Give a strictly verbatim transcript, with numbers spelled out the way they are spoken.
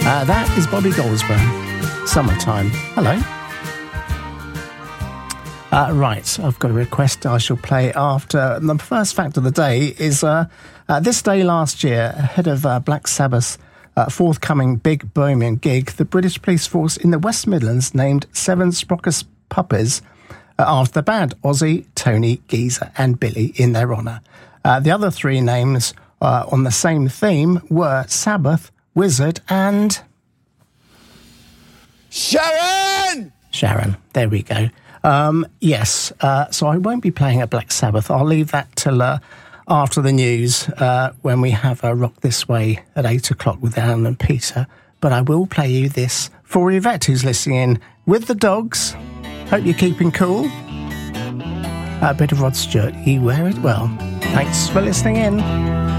Uh, that is Bobby Goldsboro. Summertime. Hello. Uh, right, I've got a request I shall play after. The first fact of the day is uh, uh, this day last year, ahead of uh, Black Sabbath's uh, forthcoming big Bohemian gig, the British police force in the West Midlands named seven Sprockers puppies uh, after the band Ozzy, Tony, Geezer and Billy in their honour. Uh, the other three names uh, on the same theme were Sabbath, Wizard and... Sharon! Sharon, there we go. Um, yes, uh, so I won't be playing at Black Sabbath. I'll leave that till uh, after the news uh, when we have a Rock This Way at eight o'clock with Alan and Peter. But I will play you this for Yvette, who's listening in with the dogs. Hope you're keeping cool. A bit of Rod Stewart, you wear it well. Thanks for listening in.